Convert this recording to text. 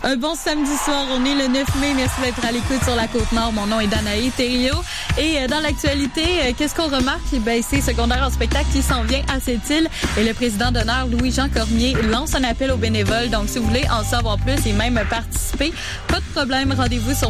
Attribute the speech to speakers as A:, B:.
A: Un bon samedi soir, on est le 9 mai. Merci d'être à l'écoute sur la Côte-Nord. Mon nom est Danae Thériault. Et dans l'actualité, qu'est-ce qu'on remarque? C'est secondaire en spectacle qui s'en vient à cette île. Et le président d'honneur, Louis-Jean Cormier, lance un appel aux bénévoles. Donc, si vous voulez en savoir plus et même participer, pas de problème, rendez-vous sur